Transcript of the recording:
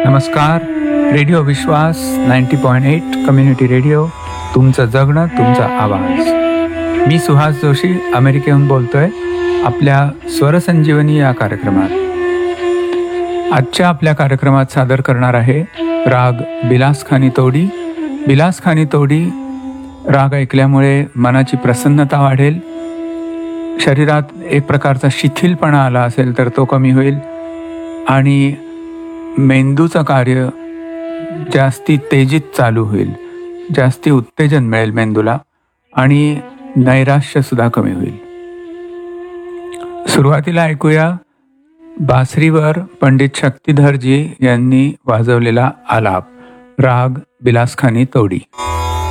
नमस्कार. रेडिओ विश्वास 90.8 community radio, तुमचं जगणं तुमचा आवाज. मी सुहास जोशी अमेरिकेहून बोलतोय आपल्या स्वरसंजीवनी या कार्यक्रमात. आजच्या आपल्या कार्यक्रमात सादर करणार आहे राग बिलासखानी तोडी. बिलासखानी तोडी राग ऐकल्यामुळे मनाची प्रसन्नता वाढेल, शरीरात एक प्रकारचा शिथिलपणा आला असेल तर तो कमी होईल आणि मेंदूचं कार्य जास्ती तेजीत चालू होईल, जास्ती उत्तेजन मिळेल मेंदूला आणि नैराश्यसुद्धा कमी होईल. सुरुवातीला ऐकूया बासरीवर पंडित शक्तिधरजी यांनी वाजवलेला आलाप, राग बिलासखानी तोडी.